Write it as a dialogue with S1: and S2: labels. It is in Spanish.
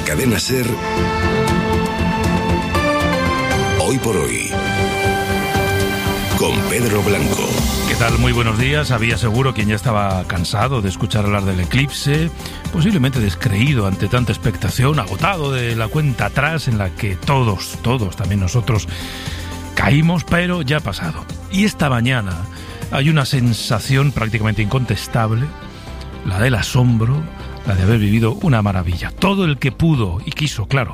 S1: cadena SER, Hoy por Hoy, con Pedro Blanco.
S2: ¿Qué tal? Muy buenos días. Había seguro quien ya estaba cansado de escuchar hablar del eclipse, posiblemente descreído ante tanta expectación, agotado de la cuenta atrás en la que todos, también nosotros, caímos, pero ya ha pasado. Y esta mañana hay una sensación prácticamente incontestable, la del asombro, la de haber vivido una maravilla. Todo el que pudo y quiso, claro,